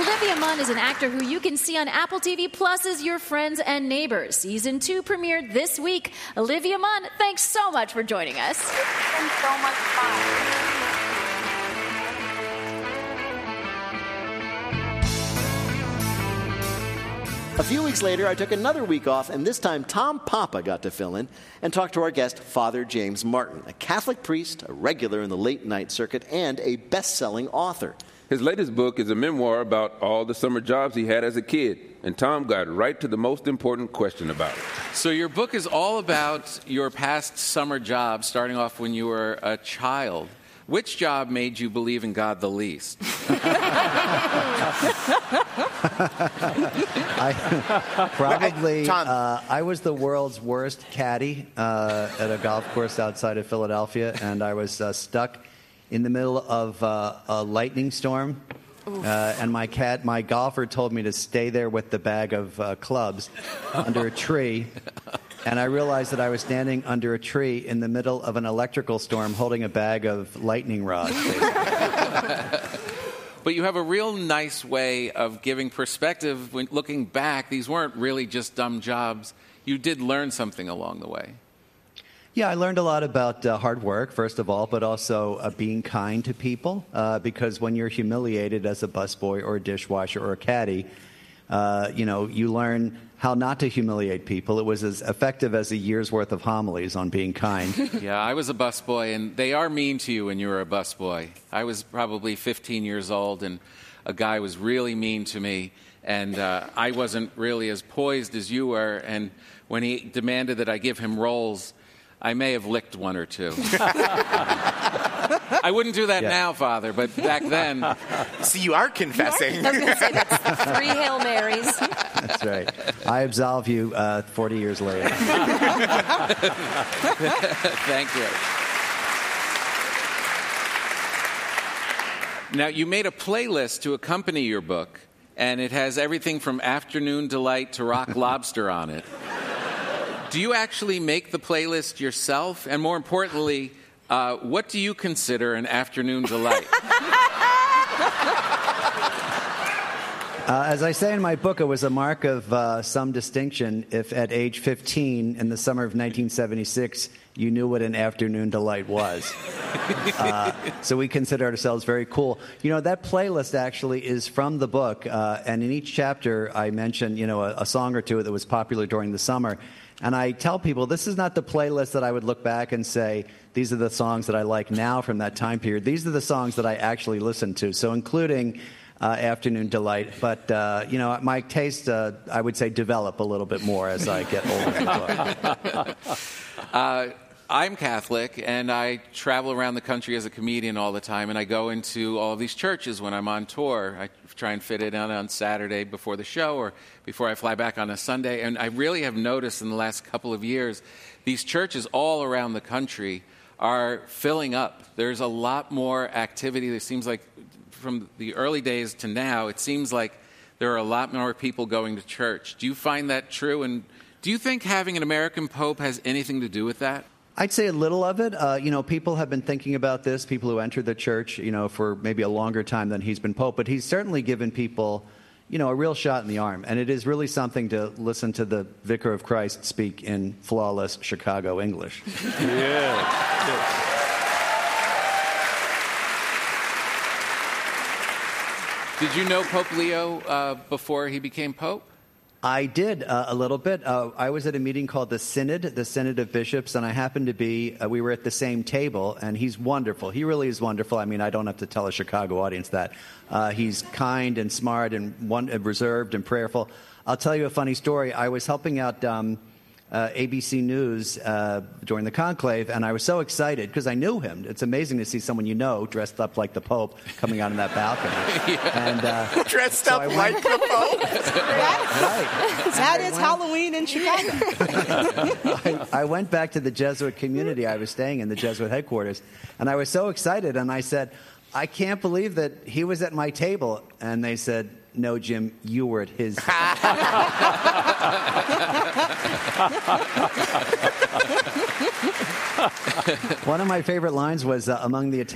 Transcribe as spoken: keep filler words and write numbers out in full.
Olivia Munn is an actor who you can see on Apple T V Plus's Your Friends and Neighbors. Season two premiered this week. Olivia Munn, thanks so much for joining us. It's been so much fun. A few weeks later, I took another week off, and this time Tom Papa got to fill in and talk to our guest, Father James Martin, a Catholic priest, a regular in the late-night circuit, and a best-selling author. His latest book is a memoir about all the summer jobs he had as a kid, and Tom got right to the most important question about it. So your book is all about your past summer jobs, starting off when you were a child. Which job made you believe in God the least? I, probably, Tom. Uh, I was the world's worst caddy uh, at a golf course outside of Philadelphia, and I was uh, stuck in the middle of uh, a lightning storm. Uh, and my cat, my golfer told me to stay there with the bag of uh, clubs under a tree. And I realized that I was standing under a tree in the middle of an electrical storm holding a bag of lightning rods. But you have a real nice way of giving perspective. When looking back, these weren't really just dumb jobs. You did learn something along the way. Yeah, I learned a lot about uh, hard work, first of all, but also uh, being kind to people. Uh, because when you're humiliated as a busboy or a dishwasher or a caddy, uh, you know, you learn how not to humiliate people. It was as effective as a year's worth of homilies on being kind. Yeah, I was a busboy, and they are mean to you when you were a busboy. I was probably fifteen years old, and a guy was really mean to me, and uh, I wasn't really as poised as you were, and when he demanded that I give him rolls, I may have licked one or two. I wouldn't do that yeah. now, Father, but back then... So you are confessing. I was going to say that's three Hail Marys. That's right. I absolve you uh, forty years later. Thank you. Now, you made a playlist to accompany your book, and it has everything from Afternoon Delight to Rock Lobster on it. Do you actually make the playlist yourself? And more importantly, uh, what do you consider an afternoon delight? Uh, as I say in my book, it was a mark of uh, some distinction if at age fifteen in the summer of nineteen seventy-six you knew what an afternoon delight was. uh, so we consider ourselves very cool. You know, that playlist actually is from the book, uh, and in each chapter I mention, you know, a, a song or two that was popular during the summer. And I tell people, this is not the playlist that I would look back and say, these are the songs that I like now from that time period. These are the songs that I actually listen to, so including uh, Afternoon Delight. But, uh, you know, my taste, uh, I would say, develop a little bit more as I get older in the book. uh, I'm Catholic, and I travel around the country as a comedian all the time, and I go into all of these churches when I'm on tour. I try and fit it in on Saturday before the show or before I fly back on a Sunday, and I really have noticed in the last couple of years, these churches all around the country are filling up. There's a lot more activity. It seems like from the early days to now, it seems like there are a lot more people going to church. Do you find that true? And do you think having an American Pope has anything to do with that? I'd say a little of it. Uh, you know, people have been thinking about this, people who enter the church, you know, for maybe a longer time than he's been Pope. But he's certainly given people, you know, a real shot in the arm. And it is really something to listen to the Vicar of Christ speak in flawless Chicago English. Yeah. Did you know Pope Leo uh, before he became Pope? I did uh, a little bit. Uh, I was at a meeting called the Synod, the Synod of Bishops, and I happened to be, uh, we were at the same table, and he's wonderful. He really is wonderful. I mean, I don't have to tell a Chicago audience that. Uh, he's kind and smart and one, uh, reserved and prayerful. I'll tell you a funny story. I was helping out um, uh, A B C News uh, during the conclave, and I was so excited because I knew him. It's amazing to see someone you know dressed up like the Pope coming out on that balcony. Yeah. And uh, Dressed so up I like went, the Pope. right. That is Halloween in Chicago. I, I went back to the Jesuit community I was staying in, the Jesuit headquarters, and I was so excited, and I said, I can't believe that he was at my table. And they said, no, Jim, you were at his table. One of my favorite lines was uh, among the